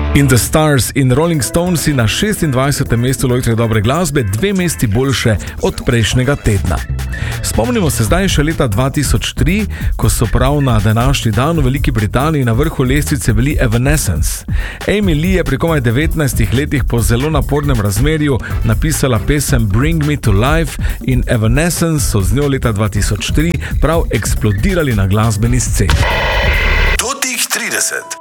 In the Stars in Rolling Stonesi na 26. mestu lojtre dobre glasbe, 2 mesti boljše od prejšnjega tedna. Spomnimo se zdaj še leta 2003, ko so prav na današnji dan v Veliki Britaniji na vrhu lestvice bili Evanescence. Amy Lee je pri komaj 19 letih po zelo napornem razmerju napisala pesem Bring Me to Life in Evanescence so z njo leta 2003 prav eksplodirali na glasbeni sceni. Do tih 30.